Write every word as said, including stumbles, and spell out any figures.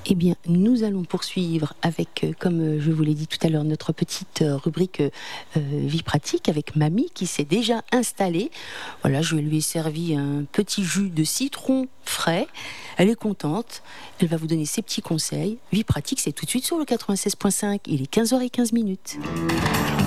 Eh bien, nous allons poursuivre avec, euh, comme euh, je vous l'ai dit tout à l'heure, notre petite euh, rubrique euh, vie pratique avec Mamie qui s'est déjà installée. Voilà, je lui ai servi un petit jus de citron frais. Elle est contente. Elle va vous donner ses petits conseils. Vie pratique, c'est tout de suite sur le quatre-vingt-seize virgule cinq. Il est quinze heures quinze minutes.